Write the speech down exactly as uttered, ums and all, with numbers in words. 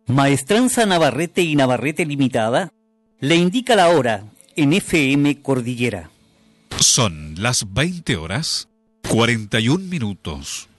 Maestranza Navarrete y Navarrete Limitada le indica la hora en F M Cordillera. Son las veinte horas cuarenta y un minutos.